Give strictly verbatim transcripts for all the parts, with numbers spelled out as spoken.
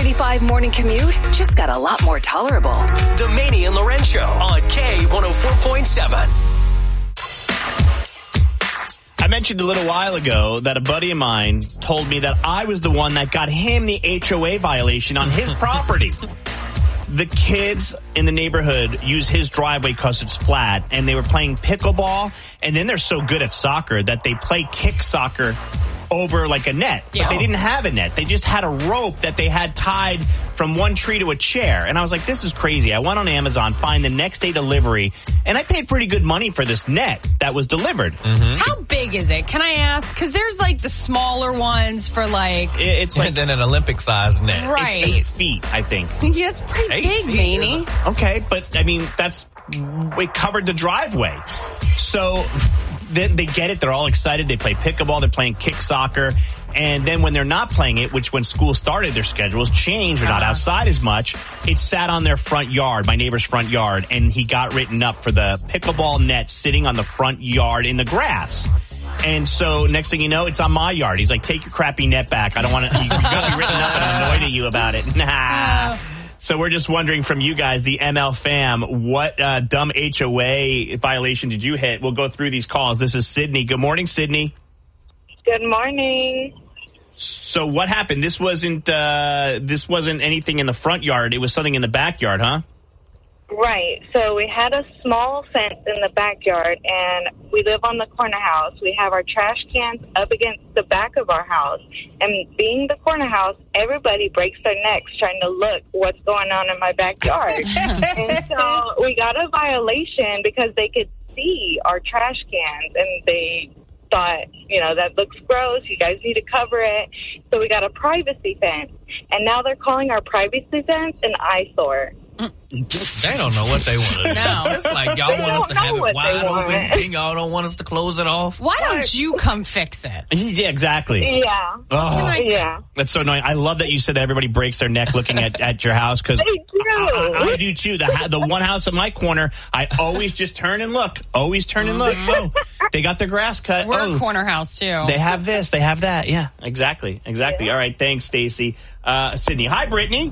thirty-five morning commute just got a lot more tolerable. The Manny and Loren Show on K one oh four point seven. I mentioned a little while ago that a buddy of mine told me that I was the one that got him the H O A violation on his property. The kids in the neighborhood use his driveway because it's flat, and they were playing pickleball, and then they're so good at soccer that they play kick soccer over like a net. Yeah. But they didn't have a net. They just had a rope that they had tied from one tree to a chair. And I was like, this is crazy. I went on Amazon, find the next day delivery, and I paid pretty good money for this net that was delivered. Mm-hmm. How big is it? Can I ask? Because there's like the smaller ones for like... It, it's like... And then an Olympic-sized net. Right. It's eight feet, I think. Yeah, it's pretty Eight big, feet, Manny. Okay, but I mean, that's... It covered the driveway. So... Then they get it. They're all excited. They play pickleball. They're playing kick soccer. And then when they're not playing it, which when school started, their schedules changed. They're not Uh-huh. outside as much. It sat on their front yard, my neighbor's front yard, and he got written up for the pickleball net sitting on the front yard in the grass. And so next thing you know, it's on my yard. He's like, take your crappy net back. I don't want to, you're going to be written up and I'm annoyed at you about it. Nah. So we're just wondering from you guys, the M L fam, what uh, dumb H O A violation did you hit? We'll go through these calls. This is Sydney. Good morning, Sydney. Good morning. So what happened? This wasn't uh, this wasn't anything in the front yard. It was something in the backyard, huh? Right. So we had a small fence in the backyard, and we live on the corner house. We have our trash cans up against the back of our house. And being the corner house, everybody breaks their necks trying to look what's going on in my backyard. And so we got a violation because they could see our trash cans, and they thought, you know, that looks gross. You guys need to cover it. So we got a privacy fence. And now they're calling our privacy fence an eyesore. They don't know what they want to do. No. It's like y'all They want us don't to have know it what wide they want. open, and y'all don't want us to close it off. Why don't you come fix it? Yeah, exactly. Yeah. Oh, I do? Yeah. that's so annoying. I love that you said that everybody breaks their neck looking at, at your house because They do. I, I, I do too. The ha- the one house in my corner, I always just turn and look. Always turn and look. Oh, they got their grass cut. We're oh, a corner house, too. they have this. They have that. Yeah, exactly. Exactly. All right. Thanks, Stacy. Uh, Sydney. Hi, Brittany.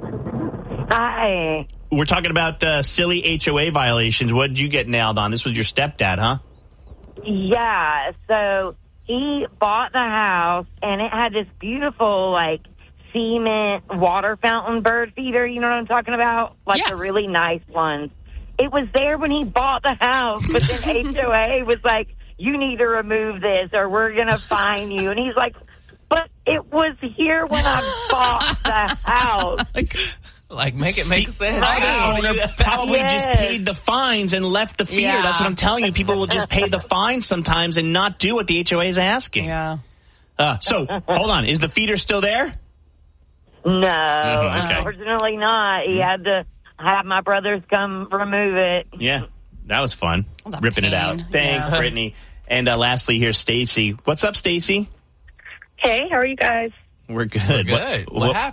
Hi. We're talking about uh, silly H O A violations. What did you get nailed on? This was your stepdad, huh? Yeah, so he bought the house, and it had this beautiful, like, cement water fountain bird feeder, you know what I'm talking about? Like Yes. the really nice ones. It was there when he bought the house, but then H O A was like, you need to remove this, or we're going to fine you. And he's like, but it was here when I bought the house. Like, make it make sense. The owner probably Yes. just paid the fines and left the feeder. Yeah. That's what I'm telling you. People will just pay the fines sometimes and not do what the H O A is asking. Yeah. Uh, so, hold on. Is the feeder still there? No, Mhm, okay. unfortunately not. He had to have my brothers come remove it. Yeah. That was fun. What a Ripping it out. pain. Thanks, Yeah. Brittany. And uh, lastly, here's Stacy. What's up, Stacy? Hey, how are you guys? We're good. We're good. What, what, happened?